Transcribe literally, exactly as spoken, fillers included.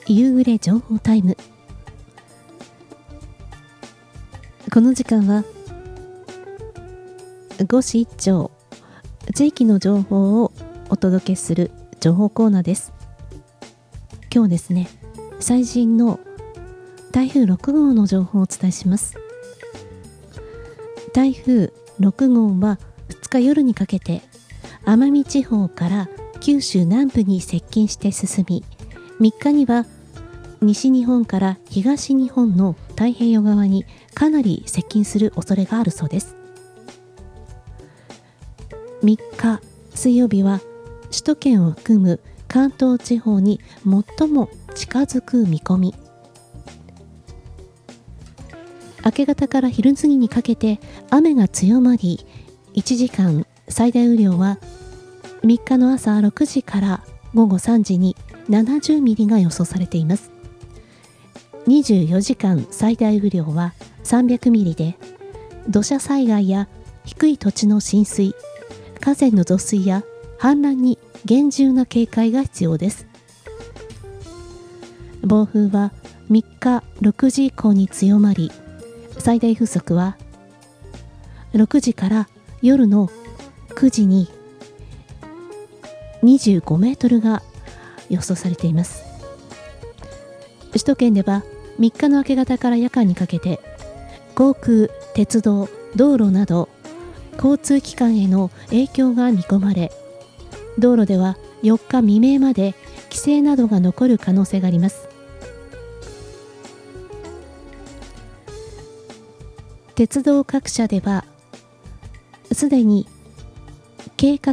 夕暮れ情報タイム。この時間は五市一町地域の情報をお届けする情報コーナーです。今日ですね、最新の台風ろく号の情報をお伝えします。台風ろく号はふつか夜にかけて奄美地方から九州南部に接近して進み、みっかには西日本から東日本の太平洋側にかなり接近する恐れがあるそうです。みっか水曜日は首都圏を含む関東地方に最も近づく見込み。明け方から昼過ぎにかけて雨が強まり、いちじかん最大雨量はみっかの朝ろくじからごごさんじにななじゅうミリが予想されています。にじゅうよじかん最大雨量はさんびゃくミリで、土砂災害や低い土地の浸水、河川の増水や氾濫に厳重な警戒が必要です。暴風はみっかろくじ以降に強まり、最大風速はろくじから夜のくじににじゅうごメートルが予想されています。首都圏ではみっかの明け方から夜間にかけて航空、鉄道、道路など交通機関への影響が見込まれ、道路ではよっか未明まで規制などが残る可能性があります。鉄道各社ではすでに計画